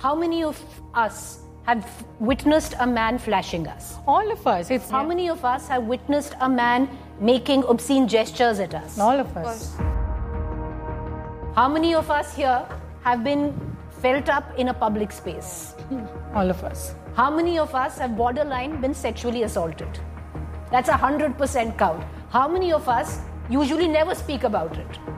How many of us have witnessed a man flashing us? All of us. How many of us have witnessed a man making obscene gestures at us? All of us. How many of us here have been felt up in a public space? All of us. How many of us have borderline been sexually assaulted? That's 100% count. How many of us usually never speak about it?